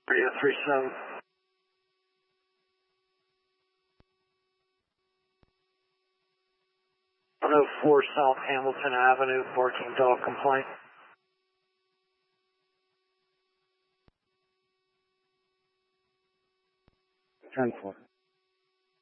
3037. 104 South Hamilton Avenue, barking dog complaint. 10-4.